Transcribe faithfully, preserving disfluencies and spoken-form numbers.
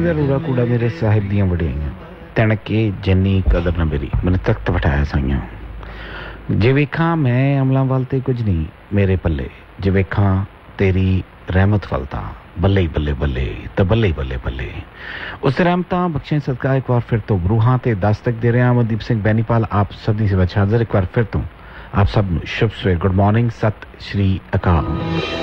ਦਾ ਰੂੜਾ ਕੂੜਾ ਮੇਰੇ ਸਾਹਿਬ ਦੀਆਂ ਵਡਿਆਈਆਂ, ਤਣਕੇ ਜੰਨੀ ਕਦਰ ਨਾ ਮੇਰੀ, ਮੈਨੂੰ ਤਖਤ ਬਿਠਾਇਆ ਸਾਈਆਂ। ਜੇ ਵੇਖਾਂ ਮੈਂ ਅਮਲਾਂ ਵੱਲ ਤੇ ਕੁਝ ਨਹੀਂ ਮੇਰੇ ਪੱਲੇ, ਜੇ ਵੇਖਾਂ ਤੇਰੀ ਰਹਿਮਤ ਵੱਲ ਤਾਂ ਬੱਲੇ ਹੀ ਬੱਲੇ ਬੱਲੇ ਤਾਂ ਬੱਲੇ ਹੀ ਬੱਲੇ ਬੱਲੇ। ਉਸ ਰਹਿਮਤਾਂ ਬਖਸ਼ੇ ਸਦਕਾ ਇੱਕ ਵਾਰ ਫਿਰ ਤੋਂ ਬਰੂਹਾਂ ਤੇ ਦਸਤਕ ਦੇ ਰਿਹਾ ਅਮਨਦੀਪ ਸਿੰਘ ਬੈਨੀਪਾਲ ਆਪ ਸਭ ਦੀ ਸੇਵਾ 'ਚ ਹਾਜ਼ਰ ਇੱਕ ਵਾਰ ਫਿਰ ਤੋਂ। ਆਪ ਸਭ ਨੂੰ ਸ਼ੁਭ ਸਵੇਰ, ਗੁੱਡ ਮਾਰਨਿੰਗ, ਸਤਿ ਸ਼੍ਰੀ ਅਕਾਲ।